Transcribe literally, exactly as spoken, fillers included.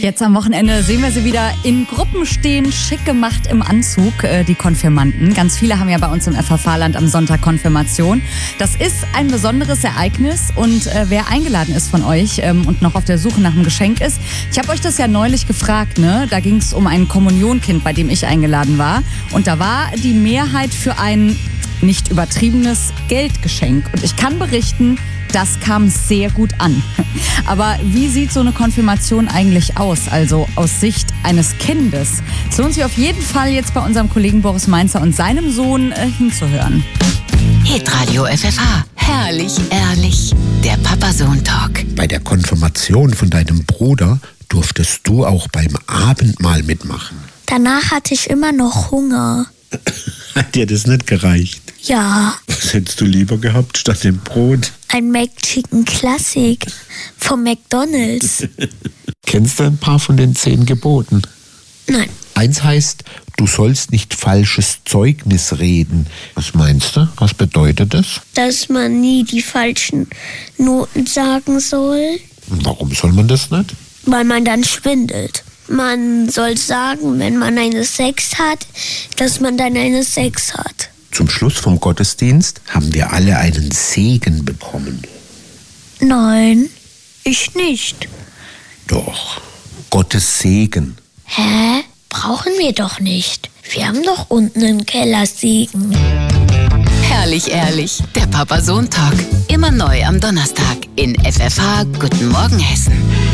Jetzt am Wochenende sehen wir sie wieder in Gruppen stehen, schick gemacht im Anzug, äh, die Konfirmanden. Ganz viele haben ja bei uns im F H V-Land am Sonntag Konfirmation. Das ist ein besonderes Ereignis und äh, wer eingeladen ist von euch ähm, und noch auf der Suche nach einem Geschenk ist, ich habe euch das ja neulich gefragt, ne? Da ging es um ein Kommunionkind, bei dem ich eingeladen war. Und da war die Mehrheit für ein nicht übertriebenes Geldgeschenk. Und ich kann berichten, das kam sehr gut an. Aber wie sieht so eine Konfirmation eigentlich aus? Also aus Sicht eines Kindes. Es lohnt sich auf jeden Fall jetzt bei unserem Kollegen Boris Mainzer und seinem Sohn äh, hinzuhören. Hitradio F F H. Herrlich, ehrlich. Der Papa-Sohn-Talk. Bei der Konfirmation von deinem Bruder durftest du auch beim Abendmahl mitmachen. Danach hatte ich immer noch Hunger. Hat dir das nicht gereicht? Ja. Was hättest du lieber gehabt statt dem Brot? Ein McChicken Classic vom McDonald's. Kennst du ein paar von den zehn Geboten? Nein. Eins heißt, du sollst nicht falsches Zeugnis reden. Was meinst du? Was bedeutet das? Dass man nie die falschen Noten sagen soll. Warum soll man das nicht? Weil man dann schwindelt. Man soll sagen, wenn man eine sechs hat, dass man dann eine sechs hat. Zum Schluss vom Gottesdienst haben wir alle einen Segen bekommen. Nein, ich nicht. Doch, Gottes Segen. Hä? Brauchen wir doch nicht. Wir haben doch unten einen Kellersegen. Herrlich, ehrlich. Der Papa-Sohn-Talk. Immer neu am Donnerstag in F F H. Guten Morgen, Hessen.